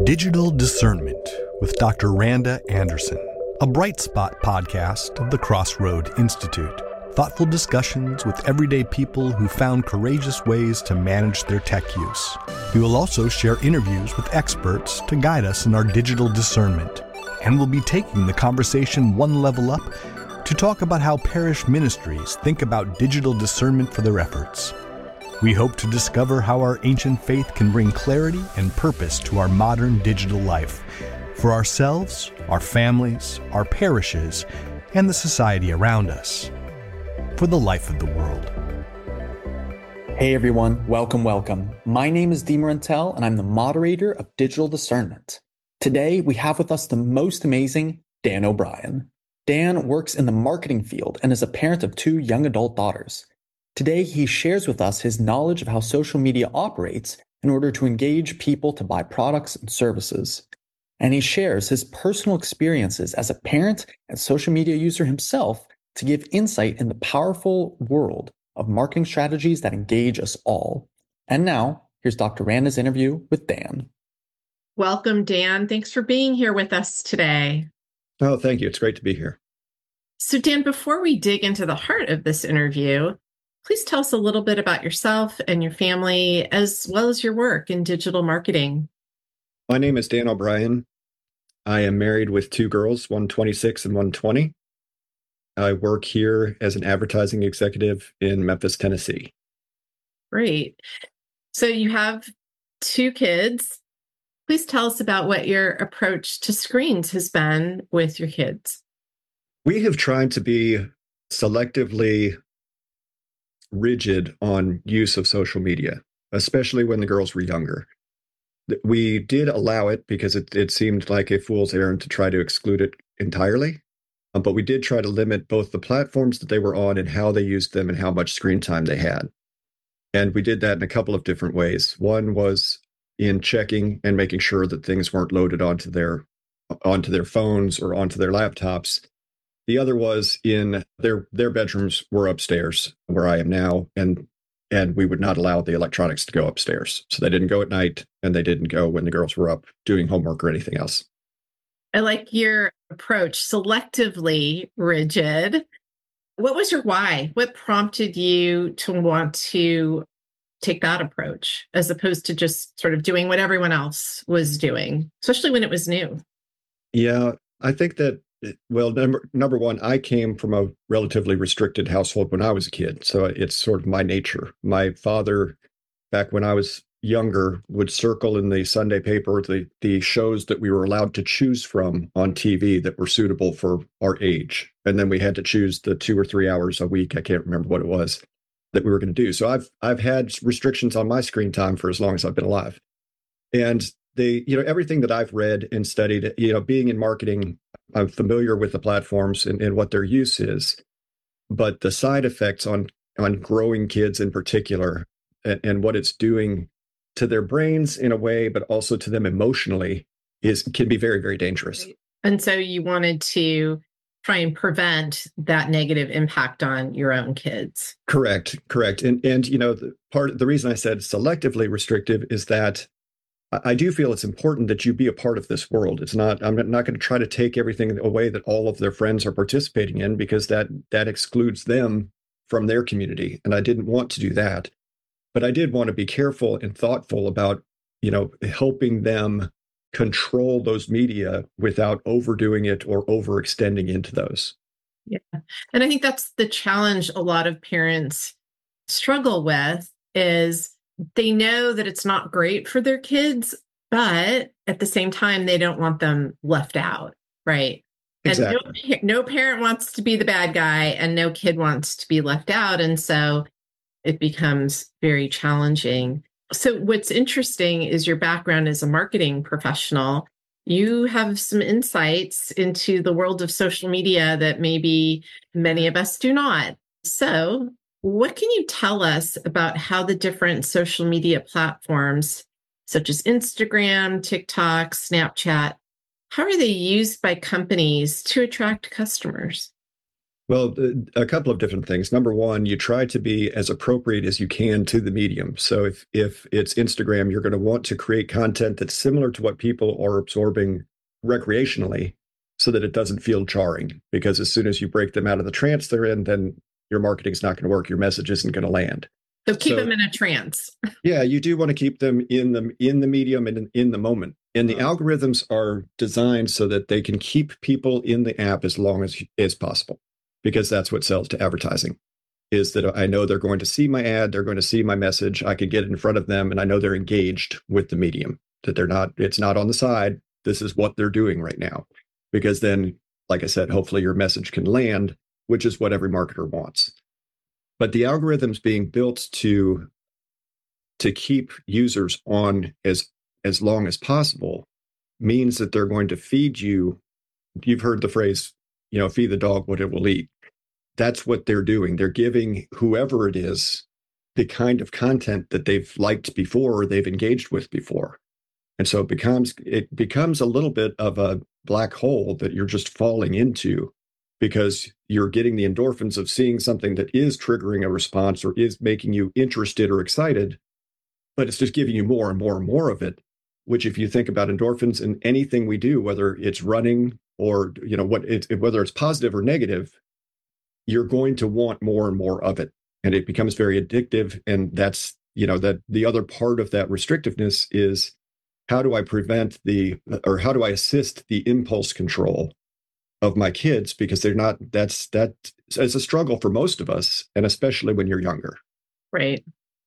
Digital Discernment with Dr. Randa Anderson, a Bright Spot podcast of the Crossroad Institute. Thoughtful discussions with everyday people who found courageous ways to manage their tech use. We will also share interviews with experts to guide us in our digital discernment. And we'll be taking the conversation one level up to talk about how parish ministries think about digital discernment for their efforts. We hope to discover how our ancient faith can bring clarity and purpose to our modern digital life, for ourselves, our families, our parishes, and the society around us, for the life of the world. Hey everyone, welcome. My name is Dee Marantel, and I'm the moderator of Digital Discernment. Today, we have with us the most amazing Dan O'Brien. Dan works in the marketing field and is a parent of 2 young adult daughters. Today, he shares with us his knowledge of how social media operates in order to engage people to buy products and services. And he shares his personal experiences as a parent and social media user himself to give insight in the powerful world of marketing strategies that engage us all. And now, here's Dr. Randa's interview with Dan. Welcome, Dan. Thanks for being here with us today. Oh, thank you. It's great to be here. So, Dan, before we dig into the heart of this interview, please tell us a little bit about yourself and your family, as well as your work in digital marketing. My name is Dan O'Brien. I am married with 2 girls, one 26 and one 20. I work here as an advertising executive in Memphis, Tennessee. Great. So you have 2 kids. Please tell us about what your approach to screens has been with your kids. We have tried to be selectively rigid on use of social media, especially when the girls were younger. We did allow it because it seemed like a fool's errand to try to exclude it entirely. But we did try to limit both the platforms that they were on and how they used them and how much screen time they had. And we did that in a couple of different ways. One was in checking and making sure that things weren't loaded onto their phones or onto their laptops. The other was in their bedrooms were upstairs where I am now, and we would not allow the electronics to go upstairs. So they didn't go at night, and they didn't go when the girls were up doing homework or anything else. I like your approach, selectively rigid. What was your why? What prompted you to want to take that approach as opposed to just sort of doing what everyone else was doing, especially when it was new? Yeah, I think that, well, number one, I came from a relatively restricted household when I was a kid. So it's sort of my nature. My father, back when I was younger, would circle in the Sunday paper the shows that we were allowed to choose from on TV that were suitable for our age. And then we had to choose the 2 or 3 hours a week, I can't remember what it was, that we were going to do. So I've had restrictions on my screen time for as long as I've been alive. And everything that I've read and studied, being in marketing, I'm familiar with the platforms and what their use is, but the side effects on growing kids in particular and what it's doing to their brains in a way, but also to them emotionally can be very, very dangerous. And so you wanted to try and prevent that negative impact on your own kids. Correct. And the reason I said selectively restrictive is that I do feel it's important that you be a part of this world. I'm not going to try to take everything away that all of their friends are participating in, because that excludes them from their community. And I didn't want to do that. But I did want to be careful and thoughtful about, helping them control those media without overdoing it or overextending into those. Yeah. And I think that's the challenge a lot of parents struggle with is they know that it's not great for their kids, but at the same time, they don't want them left out, right? Exactly. And no parent wants to be the bad guy and no kid wants to be left out. And so it becomes very challenging. So what's interesting is your background as a marketing professional. You have some insights into the world of social media that maybe many of us do not. So what can you tell us about how the different social media platforms, such as Instagram, TikTok, Snapchat, how are they used by companies to attract customers? Well, a couple of different things. Number one, you try to be as appropriate as you can to the medium. So if it's Instagram, you're going to want to create content that's similar to what people are absorbing recreationally so that it doesn't feel jarring. Because as soon as you break them out of the trance they're in, then your marketing's not going to work. Your message isn't going to land. So keep them in a trance. Yeah, you do want to keep them in the medium and in the moment. And the algorithms are designed so that they can keep people in the app as long as possible, because that's what sells to advertising, is that I know they're going to see my ad, they're going to see my message, I could get it in front of them, and I know they're engaged with the medium, that it's not on the side. This is what they're doing right now. Because then, like I said, hopefully your message can land, which is what every marketer wants. But the algorithm's being built to keep users on as long as possible means that they're going to feed you. You've heard the phrase, feed the dog what it will eat. That's what they're doing. They're giving whoever it is the kind of content that they've liked before or they've engaged with before. And so it becomes a little bit of a black hole that you're just falling into, because you're getting the endorphins of seeing something that is triggering a response or is making you interested or excited, but it's just giving you more and more and more of it, which, if you think about endorphins in anything we do, whether it's running or, whether it's positive or negative, you're going to want more and more of it. And it becomes very addictive. And that's, that the other part of that restrictiveness is, how do I how do I assist the impulse control of my kids? Because that's a struggle for most of us, and especially when you're younger. Right.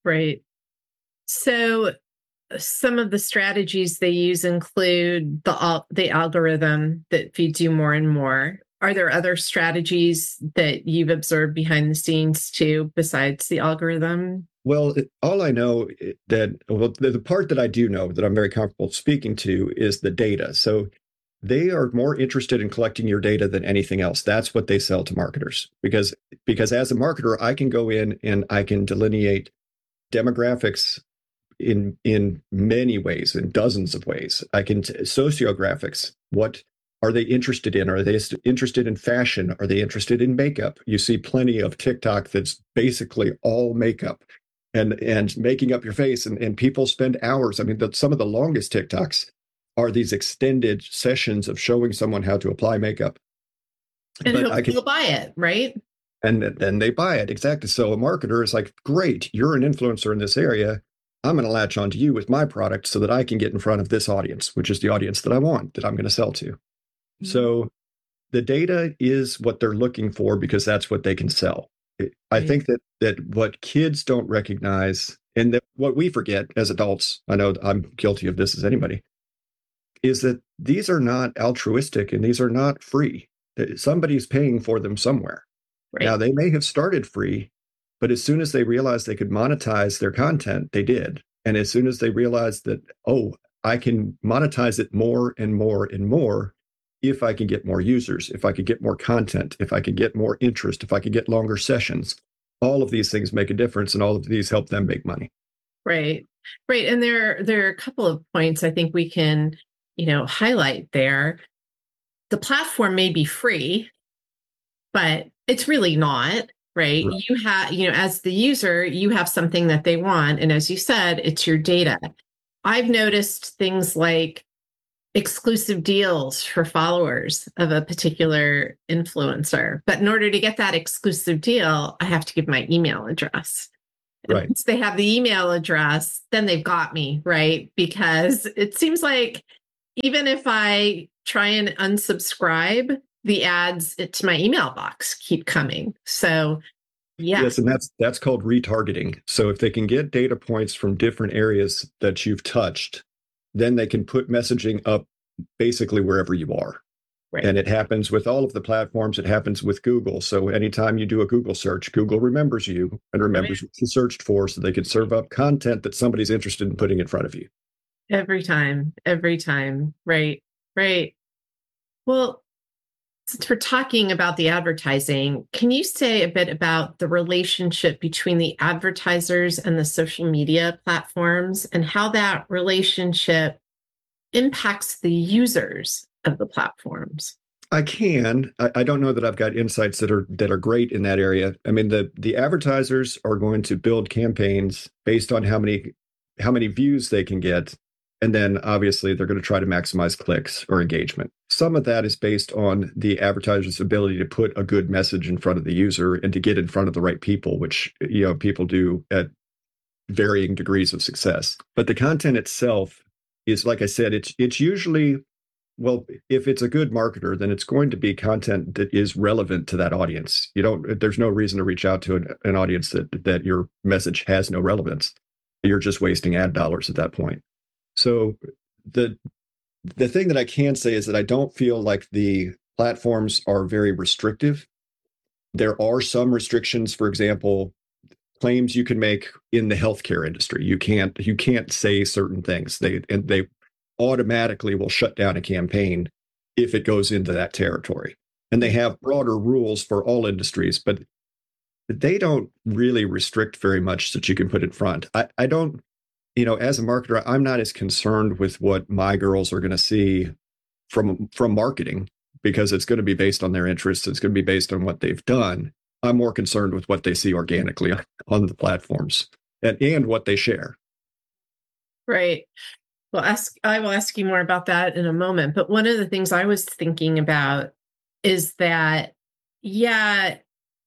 So some of the strategies they use include the algorithm that feeds you more and more. Are there other strategies that you've observed behind the scenes too, besides the algorithm? Well, all I know the part that I do know that I'm very comfortable speaking to is the data. So they are more interested in collecting your data than anything else. That's what they sell to marketers, because as a marketer, I can go in and I can delineate demographics in many ways, in dozens of ways. I can sociographics. What are they interested in? Are they interested in fashion? Are they interested in makeup? You see plenty of TikTok that's basically all makeup and making up your face, and people spend hours. I mean, some of the longest TikToks are these extended sessions of showing someone how to apply makeup. And they'll buy it, right? And then they buy it, exactly. So a marketer is like, great, you're an influencer in this area. I'm going to latch onto you with my product so that I can get in front of this audience, which is the audience that I want, that I'm going to sell to. Mm-hmm. So the data is what they're looking for, because that's what they can sell. I think that what kids don't recognize, and that what we forget as adults, I know I'm guilty of this as anybody, is that these are not altruistic and these are not free. Somebody's paying for them somewhere. Right. Now, they may have started free, but as soon as they realized they could monetize their content, they did. And as soon as they realized that, I can monetize it more and more and more, if I can get more users, if I could get more content, if I could get more interest, if I could get longer sessions, all of these things make a difference, and all of these help them make money. Right. And there are a couple of points I think we can, highlight there. The platform may be free, but it's really not, right? You have, as the user, you have something that they want. And as you said, it's your data. I've noticed things like exclusive deals for followers of a particular influencer. But in order to get that exclusive deal, I have to give my email address. Right. Once they have the email address, then they've got me, right? Because it seems like even if I try and unsubscribe, the ads to my email box keep coming. So, yeah. Yes, and that's called retargeting. So if they can get data points from different areas that you've touched, then they can put messaging up basically wherever you are. Right. And it happens with all of the platforms. It happens with Google. So anytime you do a Google search, Google remembers you and remembers what you searched for, so they can serve up content that somebody's interested in putting in front of you. Every time. Right. Well, since we're talking about the advertising, can you say a bit about the relationship between the advertisers and the social media platforms, and how that relationship impacts the users of the platforms? I can. I don't know that I've got insights that are great in that area. I mean, the advertisers are going to build campaigns based on how many views they can get, and then obviously they're going to try to maximize clicks or engagement. Some of that is based on the advertiser's ability to put a good message in front of the user and to get in front of the right people, which people do at varying degrees of success. But the content itself is, like I said, it's usually, well, if it's a good marketer, then it's going to be content that is relevant to that audience. There's no reason to reach out to an audience that your message has no relevance. You're just wasting ad dollars at that point. So the thing that I can say is that I don't feel like the platforms are very restrictive. There are some restrictions, for example, claims you can make in the healthcare industry. You can't say certain things. They automatically will shut down a campaign if it goes into that territory. And they have broader rules for all industries, but they don't really restrict very much that you can put in front. I don't, as a marketer, I'm not as concerned with what my girls are going to see from marketing, because it's going to be based on their interests. It's going to be based on what they've done. I'm more concerned with what they see organically on the platforms and what they share. Right. Well, I will ask you more about that in a moment. But one of the things I was thinking about is that, the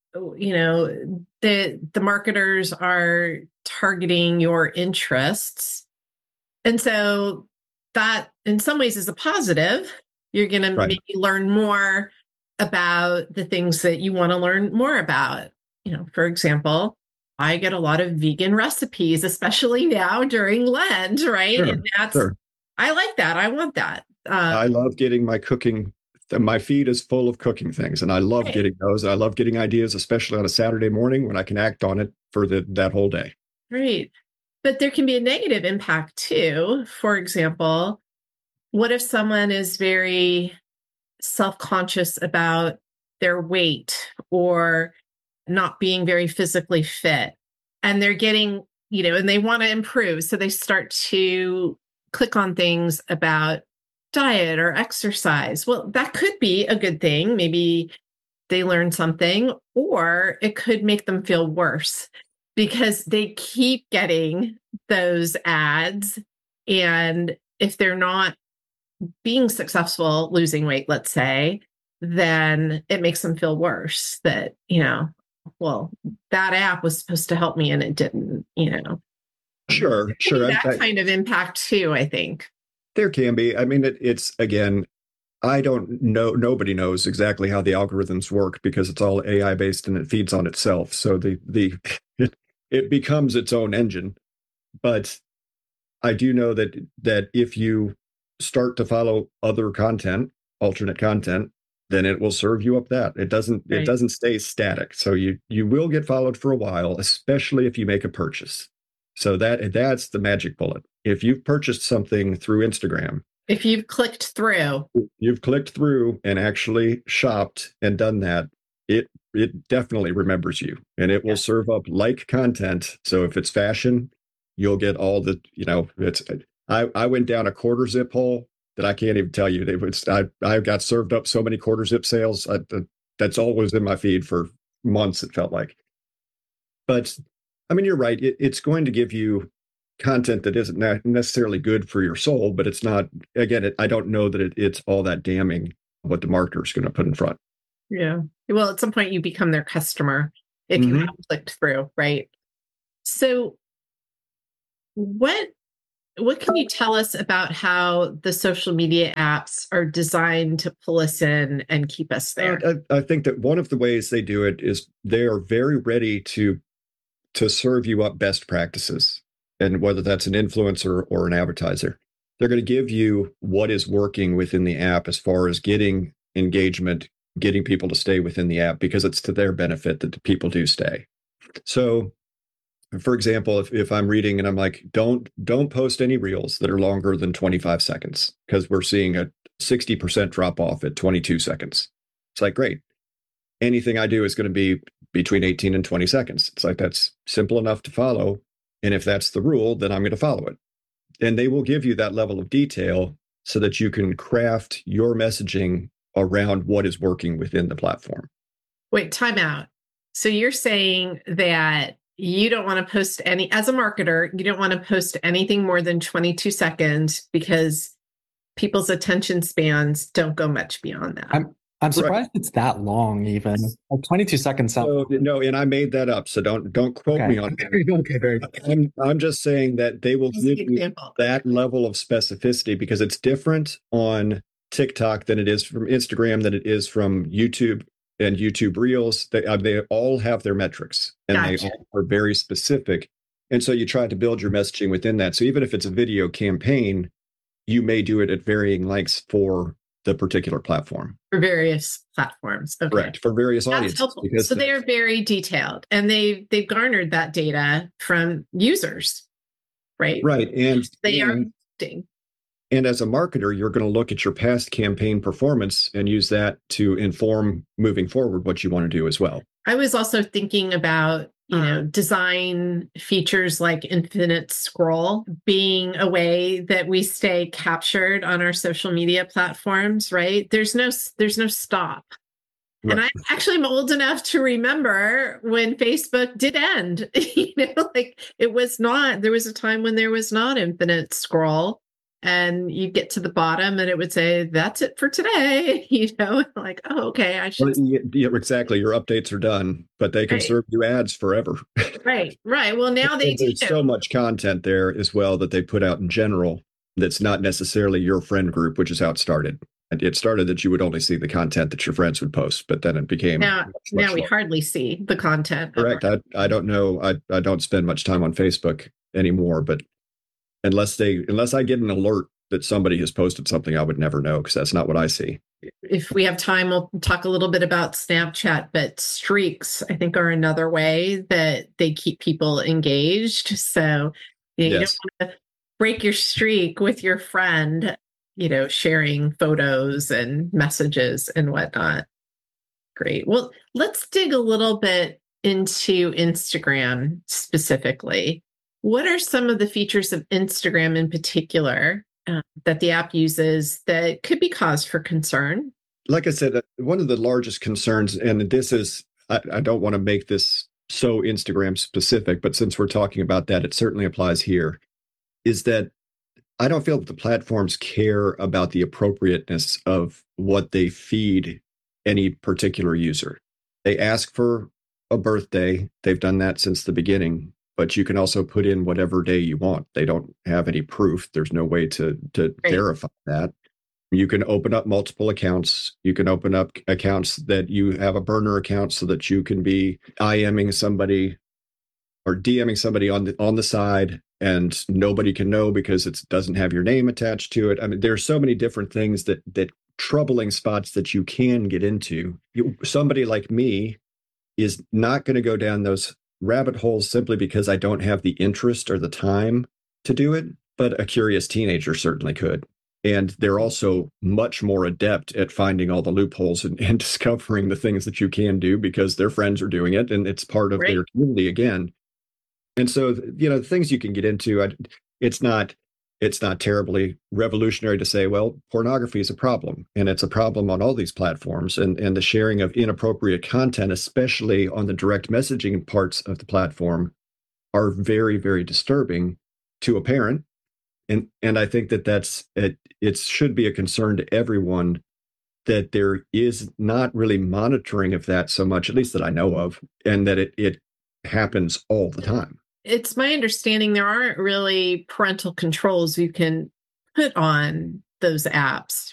marketers are targeting your interests. And so that in some ways is a positive. You're going to maybe learn more about the things that you want to learn more about. For example, I get a lot of vegan recipes, especially now during Lent, right? Sure, And sure. I like that. I want that. I love getting my cooking. My feed is full of cooking things, and I love getting those. I love getting ideas, especially on a Saturday morning when I can act on it for that whole day. Right. But there can be a negative impact too. For example, what if someone is very self-conscious about their weight or not being very physically fit, and they're getting, and they want to improve. So they start to click on things about diet or exercise. Well, that could be a good thing. Maybe they learn something, or it could make them feel worse because they keep getting those ads. And if they're not being successful losing weight, let's say, then it makes them feel worse that, well, that app was supposed to help me and it didn't, Sure. That kind of impact too, I think. There can be. I mean, it's, again, I don't know. Nobody knows exactly how the algorithms work because it's all AI based and it feeds on itself. So it becomes its own engine. But I do know that if you start to follow other content, alternate content, then it will serve you up that. It doesn't stay static. So you will get followed for a while, especially if you make a purchase. So that's the magic bullet. If you've purchased something through Instagram, if you've clicked through and actually shopped and done that, it definitely remembers you, and it will serve up like content. So if it's fashion, you'll get all the, I went down a quarter zip hole that I can't even tell you. I got served up so many quarter zip sales. That's always in my feed for months, it felt like. But I mean, you're right. It's going to give you content that isn't necessarily good for your soul, but it's not, again, I don't know that it's all that damning what the marketer is going to put in front. Yeah. Well, at some point you become their customer if you have clicked through, right? So what can you tell us about how the social media apps are designed to pull us in and keep us there? I think that one of the ways they do it is they are very ready to serve you up best practices. And whether that's an influencer or an advertiser, they're going to give you what is working within the app as far as getting engagement, getting people to stay within the app, because it's to their benefit that the people do stay. So, for example, if I'm reading and I'm like, don't post any reels that are longer than 25 seconds, because we're seeing a 60% drop off at 22 seconds. It's like, great. Anything I do is going to be between 18 and 20 seconds. It's like, that's simple enough to follow. And if that's the rule, then I'm going to follow it. And they will give you that level of detail so that you can craft your messaging around what is working within the platform. Wait, time out. So you're saying that you don't want to post any, as a marketer, you don't want to post anything more than 22 seconds because people's attention spans don't go much beyond that. I'm surprised it's that long, even. Like 22 seconds sounds. No, and I made that up, so don't quote me on that. Okay, very good. I'm just saying that they will give you that level of specificity because it's different on TikTok than it is from Instagram, than it is from YouTube and YouTube Reels. They all have their metrics, and Gotcha. they all are very specific. And so you try to build your messaging within that. So even if it's a video campaign, you may do it at varying lengths for the particular platform. For various platforms. Okay. Correct. For various audiences. So they are very detailed, and they've garnered that data from users, right? Right. And they are. And as a marketer, you're going to look at your past campaign performance and use that to inform moving forward what you want to do as well. I was also thinking about, design features like infinite scroll being a way that we stay captured on our social media platforms, right? There's no stop. Right. And I actually am old enough to remember when Facebook did end. Like there was a time when there was not infinite scroll. And you get to the bottom and it would say, that's it for today. Like, oh, okay, I should. Yeah, exactly. Your updates are done, but they can serve you ads forever. Right. Well, now they do. There's so much content there as well that they put out in general that's not necessarily your friend group, which is how it started. It started that you would only see the content that your friends would post, but then it became now we hardly see the content. Correct. I don't know. I don't spend much time on Facebook anymore, but unless I get an alert that somebody has posted something, I would never know because that's not what I see. If we have time, we'll talk a little bit about Snapchat, but streaks, I think, are another way that they keep people engaged. So you don't want to break your streak with your friend, sharing photos and messages and whatnot. Great. Well, let's dig a little bit into Instagram specifically. What are some of the features of Instagram in particular that the app uses that could be cause for concern? Like I said, one of the largest concerns, and this is, I don't want to make this so Instagram specific, but since we're talking about that, it certainly applies here, is that I don't feel that the platforms care about the appropriateness of what they feed any particular user. They ask for a birthday. They've done that since the beginning. But you can also put in whatever day you want. They don't have any proof. There's no way to verify that. You can open up multiple accounts. You can open up accounts that you have a burner account so that you can be IMing somebody or DMing somebody on the side and nobody can know because it doesn't have your name attached to it. I mean, there's so many different things that troubling spots that you can get into. Somebody like me is not going to go down those rabbit holes simply because I don't have the interest or the time to do it, but a curious teenager certainly could. And they're also much more adept at finding all the loopholes and discovering the things that you can do because their friends are doing it and it's part of their community again. And so, the things you can get into, it's not terribly revolutionary to say, well, pornography is a problem, and it's a problem on all these platforms, and the sharing of inappropriate content, especially on the direct messaging parts of the platform, are very, very disturbing to a parent. And I think it should be a concern to everyone that there is not really monitoring of that so much, at least that I know of, and that it happens all the time. It's my understanding there aren't really parental controls you can put on those apps,